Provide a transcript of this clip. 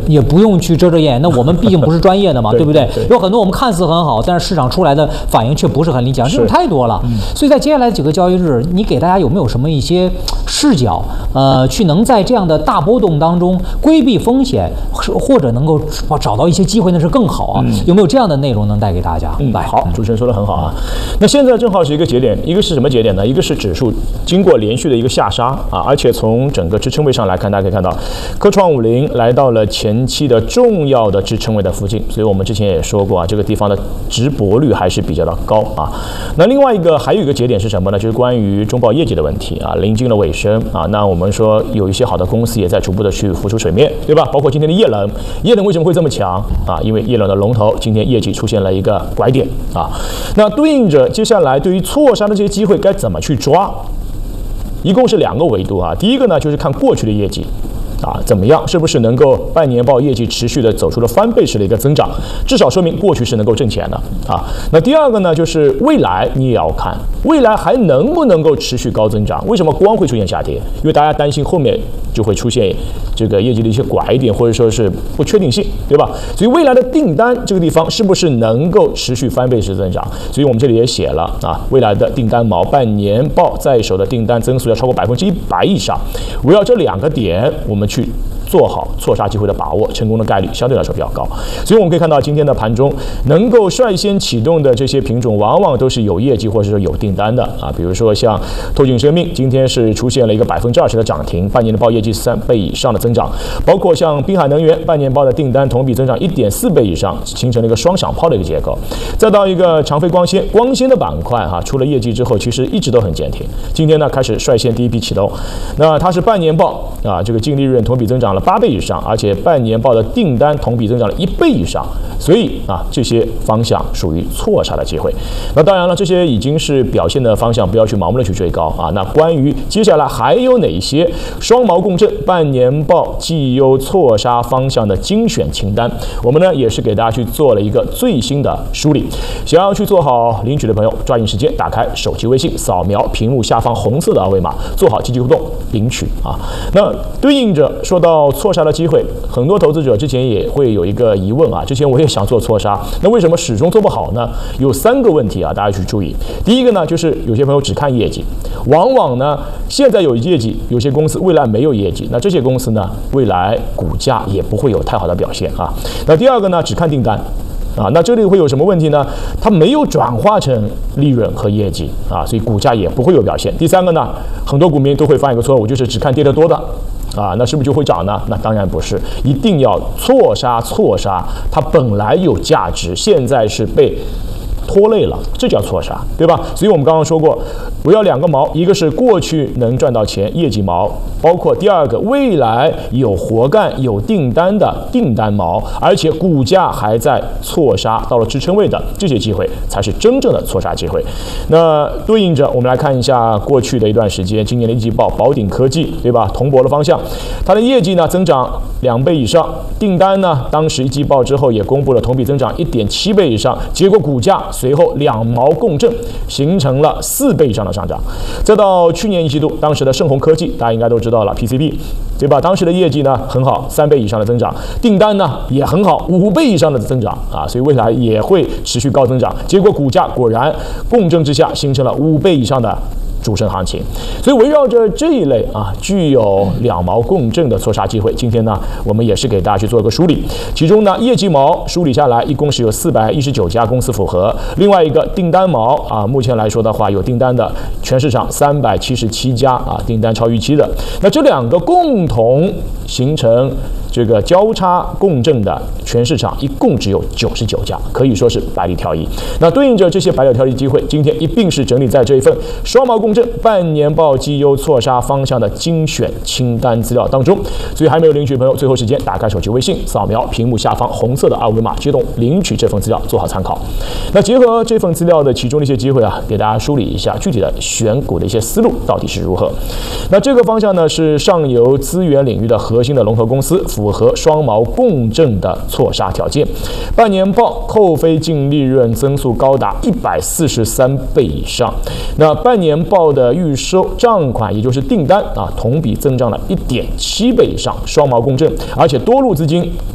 也不用去遮遮掩掩。那我们毕竟不是专业的嘛，对不对？有很多我们看似很好，但是市场出来的反应却不是很理想，这种太多了。所以在接下来几个交易日，你给大家有没有什么一些视角，去能在这样的大波动当中规避风险，或者能够找到一些机会，那是更好啊。有没有这样的内容能带给大家？来， 好，主持人说的很好啊。那现在正好是一个节点，一个是什么节点呢？一个是指数经过连续的一个下杀啊，而且从整个支撑位上来看，大家可以看到，科创50来到了前期的重要的支撑位的附近，所以我们之前也说过啊，这个地方的值博率还是比较的高啊。那另外还有一个节点是什么呢？就是关于中报业绩的问题啊，临近了尾声啊。那我们说有一些好的公司也在逐步的去浮出水面，对吧？包括今天的液能为什么会这么强啊？因为液能的龙头今天业绩出现了一个拐点啊。那对应着接下来对于错杀的这些机会该怎么去抓？一共是2个维度啊。第一个呢，就是看过去的业绩啊怎么样，是不是能够半年报业绩持续的走出了翻倍式的一个增长，至少说明过去是能够挣钱的啊。那第二个呢，就是未来你也要看未来还能不能够持续高增长。为什么光会出现下跌？因为大家担心后面就会出现这个业绩的一些拐点，或者说是不确定性，对吧？所以未来的订单这个地方是不是能够持续翻倍式增长？所以我们这里也写了啊，未来的订单毛半年报在手的订单增速要超过100%以上。围绕这2个点，我们去做好错杀机会的把握，成功的概率相对来说比较高。所以我们可以看到今天的盘中能够率先启动的这些品种，往往都是有业绩或者说有订单的啊。比如说像透景生命，今天是出现了一个20%的涨停，半年的报业绩3倍以上的增长。包括像滨海能源，半年报的订单同比增长1.4倍以上，形成了一个双响炮的一个结构。再到一个长飞光纤的板块哈，出了业绩之后，其实一直都很坚挺。今天呢开始率先第一批启动，那它是半年报啊，这个净利润同比增长了8倍以上，而且半年报的订单同比增长了1倍以上，所以啊，这些方向属于错杀的机会。那当然了，这些已经是表现的方向，不要去盲目的去追高啊。那关于接下来还有哪些双毛共振、半年报绩优错杀方向的精选清单，我们呢也是给大家去做了一个最新的梳理。想要去做好领取的朋友，抓紧时间打开手机微信，扫描屏幕下方红色的二维码，做好积极互动领取啊。那对应着说到错杀的机会，很多投资者之前也会有一个疑问啊，之前我也想做错杀，那为什么始终做不好呢？有3个问题啊，大家去注意。第一个呢，就是有些朋友只看业绩，往往呢现在有业绩，有些公司未来没有业绩，那这些公司呢未来股价也不会有太好的表现啊。那第二个呢，只看订单。啊，那这里会有什么问题呢？它没有转化成利润和业绩啊，所以股价也不会有表现。第三个呢，很多股民都会犯一个错误，就是只看跌得多的啊，那是不是就会涨呢？那当然不是，一定要错杀，它本来有价值，现在是被拖累了，这叫错杀，对吧？所以我们刚刚说过，围绕2个毛，一个是过去能赚到钱，业绩毛，包括第二个未来有活干、有订单的订单毛，而且股价还在错杀到了支撑位的这些机会，才是真正的错杀机会。那对应着我们来看一下过去的一段时间，今年的一季报，宝鼎科技，对吧？铜箔的方向，它的业绩呢增长2倍以上，订单呢当时一季报之后也公布了同比增长1.7倍以上，结果股价随后2毛共振，形成了4倍以上的上涨。再到去年一季度，当时的盛虹科技，大家应该都知道了 ，PCB， 对吧？当时的业绩呢很好，3倍以上的增长，订单呢也很好，5倍以上的增长啊，所以未来也会持续高增长。结果股价果然共振之下，形成了5倍以上的主升行情。所以围绕着这一类啊具有2毛共振的错杀机会，今天呢我们也是给大家去做一个梳理。其中呢业绩毛梳理下来，一共是有419家公司符合。另外一个订单毛啊，目前来说的话，有订单的全市场377家啊，订单超预期的。那这2个共同形成这个交叉共振的全市场一共只有99家，可以说是百里挑一。那对应着这些百里挑一机会，今天一并是整理在这一份双毛共振半年报绩优错杀方向的精选清单资料当中。所以还没有领取的朋友，最后时间打开手机微信，扫描屏幕下方红色的二维码，接动领取这份资料，做好参考。那结合这份资料的其中的一些机会啊，给大家梳理一下具体的选股的一些思路到底是如何。那这个方向呢，是上游资源领域的核心的龙头公司，符合双毛共振的错杀条件。半年报扣非净利润增速高达143倍以上。那半年报的预收账款，也就是订单啊，同比增长了1.7倍以上，双毛共振，而且多路资金